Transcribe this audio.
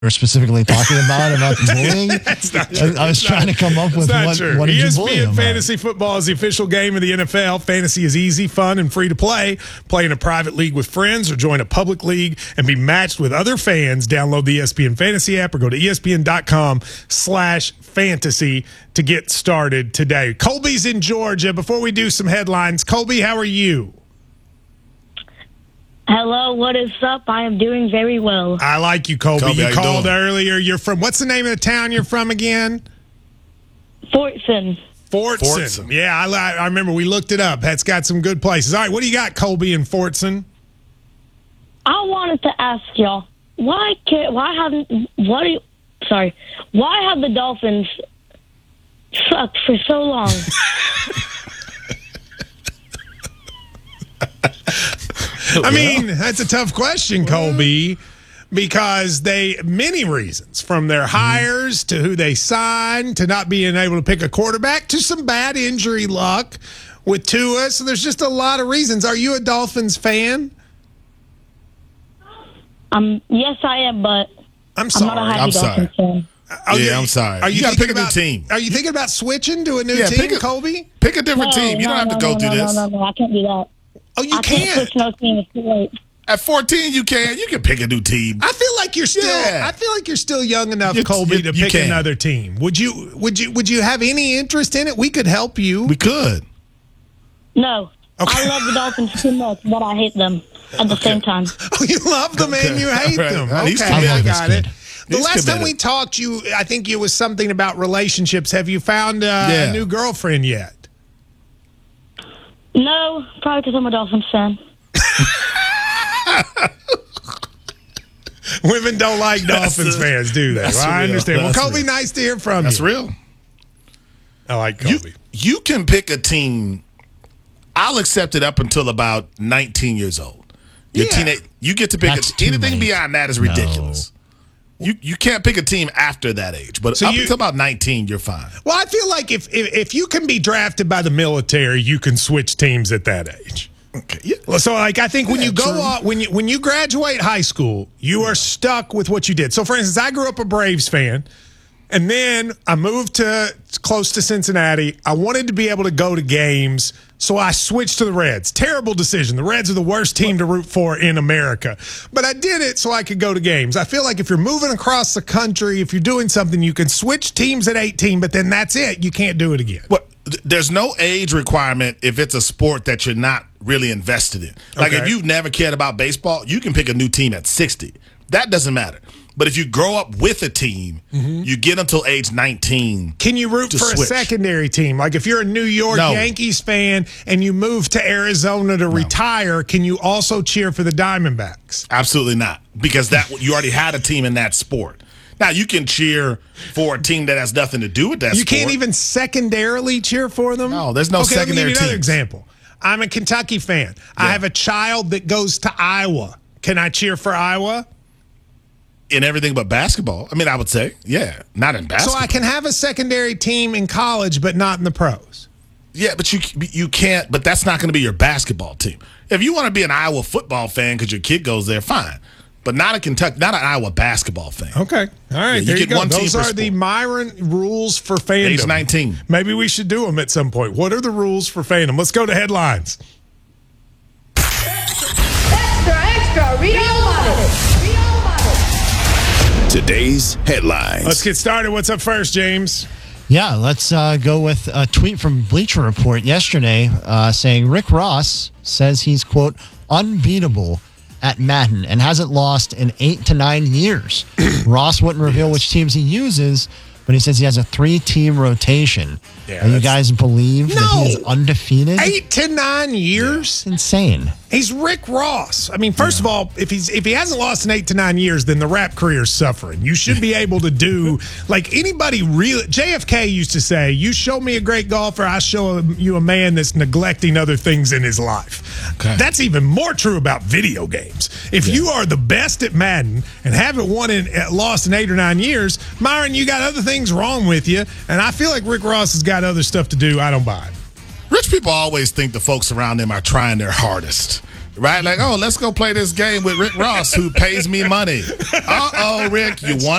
were specifically talking about bullying. That's not true. I was trying to come up with what did you bully him ESPN Fantasy Football is the official game of the NFL. Fantasy is easy, fun, and free to play. Play in a private league with friends or join a public league and be matched with other fans. Download the ESPN Fantasy app or go to ESPN.com/fantasy to get started today. Colby's in Georgia. Before we do some headlines, Colby, how are you? Hello, what is up? I am doing very well. I like you, Colby. Colby, you how you called doing? earlier. You're from, what's the name of the town you're from again? Fortson. Fortson. Yeah, I remember we looked it up. That's got some good places. All right, what do you got, Colby, in Fortson? I wanted to ask y'all, why have the Dolphins sucked for so long? I mean, that's a tough question, Colby, because many reasons, from their hires to who they signed to not being able to pick a quarterback to some bad injury luck with Tua. So there's just a lot of reasons. Are you a Dolphins fan? Yes, I am, but I'm sorry. I'm not a happy Dolphins fan. I'm sorry. You got to pick a new team. Are you thinking about switching to a new team, Colby? Pick a different team. You don't have to go through this. No, I can't do that. Oh, you I can't switch no team. It's too late. At 14, you can. You can pick a new team. I feel like you're still. Yeah. I feel like you're still young enough, Colby, to pick another team. Would you have any interest in it? We could help you. We could. No. Okay. I love the Dolphins too much, but I hate them at the same time. Oh, you love them and you hate them. Okay, I got it. The last time we talked, I think it was something about relationships. Have you found a new girlfriend yet? No, probably because I'm a Dolphins fan. Women don't like Dolphins fans, do they? Well, I understand. Well, Colby, nice to hear from you. That's real. I like Colby. You can pick a team. I'll accept it up until about 19 years old. You get to pick anything beyond that is ridiculous. You can't pick a team after that age, but up until about 19, you're fine. Well, I feel like if you can be drafted by the military, you can switch teams at that age. Okay. Yeah. Well, so I think when you go off, when you graduate high school, you are stuck with what you did. So, for instance, I grew up a Braves fan, and then I moved to close to Cincinnati. I wanted to be able to go to games, so I switched to the Reds. Terrible decision. The Reds are the worst team to root for in America. But I did it so I could go to games. I feel like if you're moving across the country, if you're doing something, you can switch teams at 18, but then that's it. You can't do it again. Well, there's no age requirement if it's a sport that you're not really invested in. Like if you've never cared about baseball, you can pick a new team at 60. That doesn't matter. But if you grow up with a team, you get until age 19. Can you root for a secondary team? Like if you're a New York Yankees fan and you move to Arizona to retire, can you also cheer for the Diamondbacks? Absolutely not, because you already had a team in that sport. Now, you can cheer for a team that has nothing to do with that sport. You can't even secondarily cheer for them? No, there's no secondary team. Let me give you another example. I'm a Kentucky fan. Yeah. I have a child that goes to Iowa. Can I cheer for Iowa? In everything but basketball. I mean, I would say, yeah, not in basketball. So I can have a secondary team in college, but not in the pros. Yeah, but you can't. But that's not going to be your basketball team. If you want to be an Iowa football fan because your kid goes there, fine. But not a Kentucky, not an Iowa basketball fan. Okay, all right. Yeah, there you get go. one team Those are the Myron rules for fandom. Age 19. Maybe we should do them at some point. What are the rules for fandom? Let's go to headlines. Extra, read all about it. Today's headlines. Let's get started. What's up first, James? Yeah, let's go with a tweet from Bleacher Report yesterday saying Rick Ross says he's, quote, unbeatable at Madden and hasn't lost in 8 to 9 years. Ross wouldn't reveal which teams he uses, but he says he has a 3-team rotation. Yeah, you guys believe that he is undefeated? 8 to 9 years? That's insane. He's Rick Ross. I mean, first of all, if he hasn't lost in 8 to 9 years, then the rap career is suffering. You should be able to do, like anybody really. JFK used to say, you show me a great golfer, I show you a man that's neglecting other things in his life. Okay. That's even more true about video games. If you are the best at Madden and haven't lost in 8 or 9 years, Myron, you got other things wrong with you. And I feel like Rick Ross has got other stuff to do. I don't buy it. Rich people always think the folks around them are trying their hardest. Right? Like, oh, let's go play this game with Rick Ross, who pays me money. Uh-oh, Rick, you want